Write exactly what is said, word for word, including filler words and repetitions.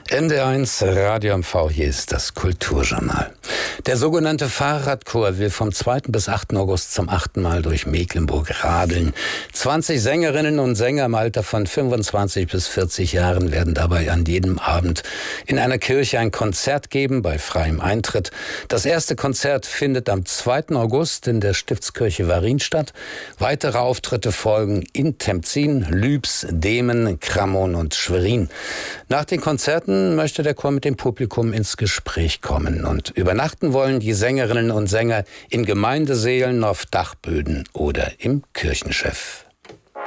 N D eins Radio M V, hier ist das Kulturjournal. Der sogenannte Fahrradchor will vom zweiten bis achten August zum achten Mal durch Mecklenburg radeln. zwanzig Sängerinnen und Sänger im Alter von fünfundzwanzig bis vierzig Jahren werden dabei an jedem Abend in einer Kirche ein Konzert geben, bei freiem Eintritt. Das erste Konzert findet am zweiten August in der Stiftskirche Warin statt. Weitere Auftritte folgen in Temzin, Lübs, Demen, Kramon und Schwerin. Nach den Konzerten möchte der Chor mit dem Publikum ins Gespräch kommen, und übernachten wollen die Sängerinnen und Sänger in Gemeindesälen, auf Dachböden oder im Kirchenschiff.